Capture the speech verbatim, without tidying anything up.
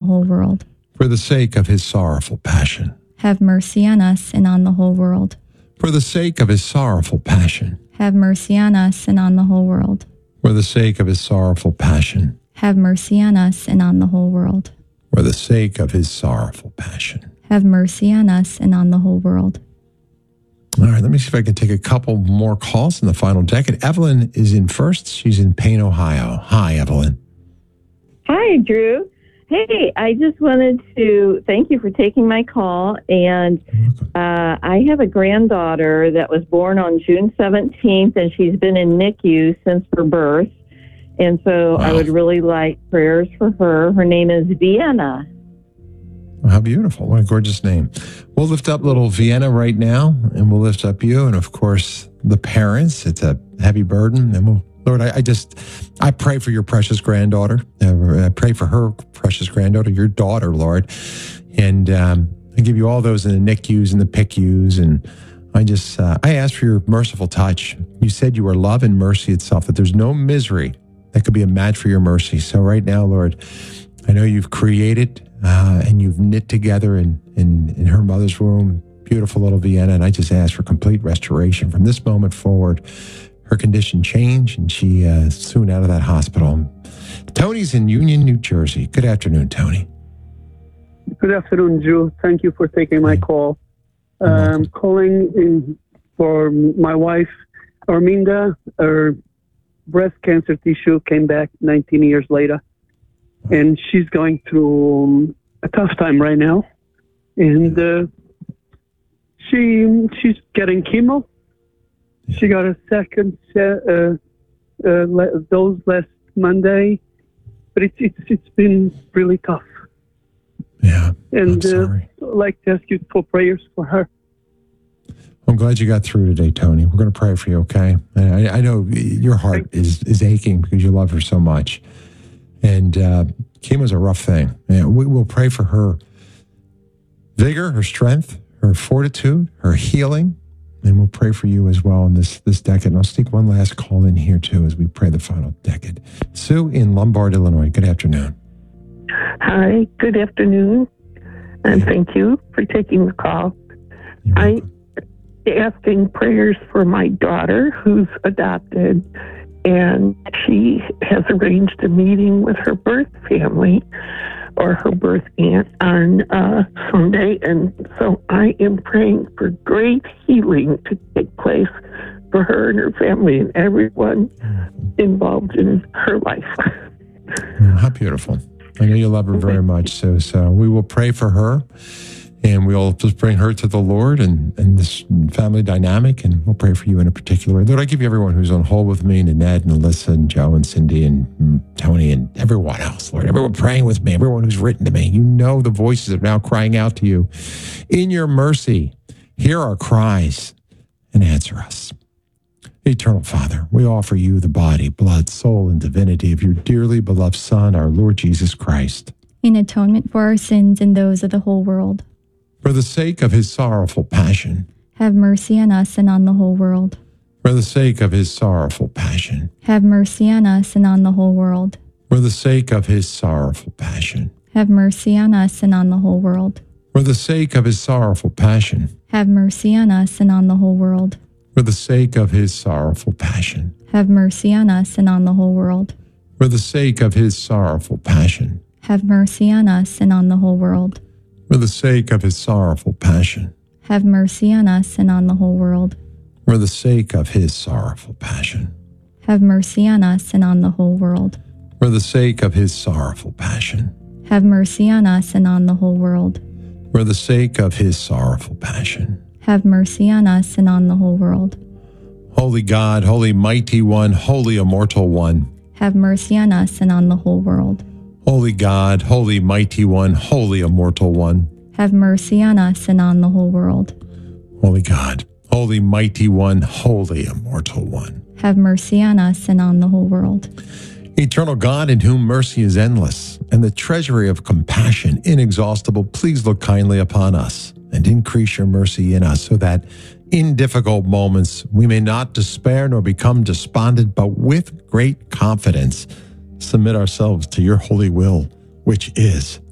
whole world. For the sake of his sorrowful passion. Have mercy on us and on the whole world. For the sake of his sorrowful passion. Have mercy on us and on the whole world. For the sake of his sorrowful passion. Have mercy on us and on the whole world. For the sake of his sorrowful passion. Have mercy on us and on the whole world. All right, let me see if I can take a couple more calls in the final decade. Evelyn is in first. She's in Payne, Ohio. Hi, Evelyn. Hi, Drew. Hey, I just wanted to thank you for taking my call. And uh, I have a granddaughter that was born on June seventeenth, and she's been in N I C U since her birth. And so wow. I would really like prayers for her. Her name is Vienna. How beautiful. What a gorgeous name. We'll lift up little Vienna right now, and we'll lift up you and, of course, the parents. It's a heavy burden. And we'll, Lord, I, I just, I pray for your precious granddaughter. I pray for her precious granddaughter, your daughter, Lord. And um, I give you all those in the N I C Us and the P I C Us. And I just, uh, I ask for your merciful touch. You said you are love and mercy itself, that there's no misery that could be a match for your mercy. So right now, Lord, I know you've created uh, and you've knit together in, in, in her mother's womb, beautiful little Vienna, and I just ask for complete restoration. From this moment forward, her condition changed, and she uh, soon out of that hospital. Tony's in Union, New Jersey. Good afternoon, Tony. Good afternoon, Drew. Thank you for taking my call. I'm calling in for my wife, Arminda. Her breast cancer tissue came back nineteen years later. And she's going through um, a tough time right now. And uh, she she's getting chemo. She got a second uh, uh, dose last Monday. But it's, it's, it's been really tough. Yeah, and I'm sorry. Uh, I'd like to ask you for prayers for her. I'm glad you got through today, Tony. We're going to pray for you, okay? I, I know your heart is, is aching because you love her so much. And uh, chemo's a rough thing. And we will pray for her vigor, her strength, her fortitude, her healing. And we'll pray for you as well in this, this decade. And I'll sneak one last call in here, too, as we pray the final decade. Sue in Lombard, Illinois. Good afternoon. Hi, good afternoon. And thank you for taking the call. I'm asking prayers for my daughter who's adopted. And she has arranged a meeting with her birth family or her birth aunt on uh, Sunday. And so I am praying for great healing to take place for her and her family and everyone involved in her life. Oh, how beautiful. I know you love her very much. So, so we will pray for her. And we'll just bring her to the Lord and, and this family dynamic, and we'll pray for you in a particular way. Lord, I give you everyone who's on hold with me, and Ned and Alyssa and Joe and Cindy and Tony and everyone else, Lord. Everyone praying with me, everyone who's written to me. You know the voices are now crying out to you. In your mercy, hear our cries and answer us. Eternal Father, we offer you the body, blood, soul, and divinity of your dearly beloved Son, our Lord Jesus Christ, in atonement for our sins and those of the whole world. For the sake of his sorrowful passion. Have mercy on us and on the whole world. For the sake of his sorrowful passion. Have mercy on us and on the whole world. For the sake of his sorrowful passion. Have mercy on us and on the whole world. For the sake of his sorrowful passion. Have mercy on us and on the whole world. For the sake of his sorrowful passion. Have mercy on us and on the whole world. For the sake of his sorrowful passion. Have mercy on us and on the whole world. For the sake of his sorrowful passion. Have mercy on us and on the whole world. For the sake of his sorrowful passion. Have mercy on us and on the whole world. For the sake of his sorrowful passion. Have mercy on us and on the whole world. For the sake of his sorrowful passion. Have mercy on us and on the whole world. Holy God, holy mighty one, holy immortal one. Have mercy on us and on the whole world. Holy God, holy mighty one, holy immortal one. Have mercy on us and on the whole world. Holy God, holy mighty one, holy immortal one. Have mercy on us and on the whole world. Eternal God, in whom mercy is endless, and the treasury of compassion inexhaustible, please look kindly upon us and increase your mercy in us, so that in difficult moments we may not despair nor become despondent, but with great confidence submit ourselves to your holy will, which is